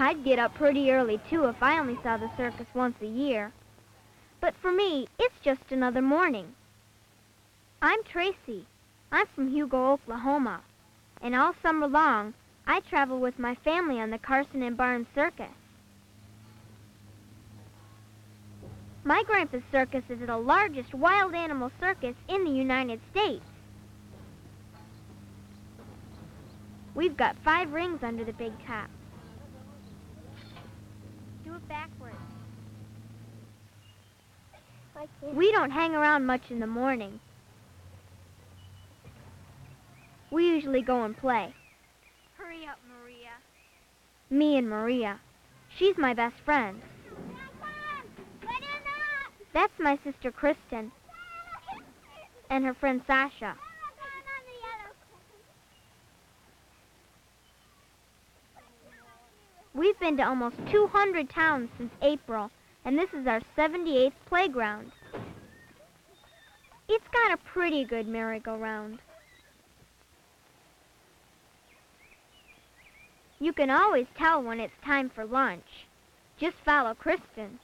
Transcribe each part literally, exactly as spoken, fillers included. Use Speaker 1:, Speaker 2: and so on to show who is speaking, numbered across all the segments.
Speaker 1: I'd get up pretty early, too, if I only saw the circus once a year. But for me, it's just another morning. I'm Tracy. I'm from Hugo, Oklahoma. And all summer long, I travel with my family on the Carson and Barnes Circus. My grandpa's circus is the largest wild animal circus in the United States. We've got five rings under the big top. Do it backwards. We don't hang around much in the morning. We usually go and play.
Speaker 2: Hurry up, Maria.
Speaker 1: Me and Maria. She's my best friend. That's my sister Kristen. And her friend Sasha. We've been to almost two hundred towns since April, and this is our seventy-eighth playground. It's got a pretty good merry-go-round. You can always tell when it's time for lunch. Just follow Kristen.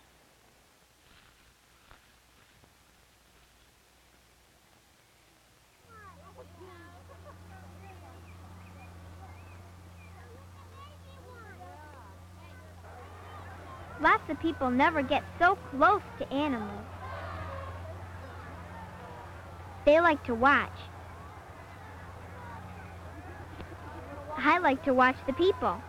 Speaker 1: Lots of people never get so close to animals. They like to watch. I like to watch the people.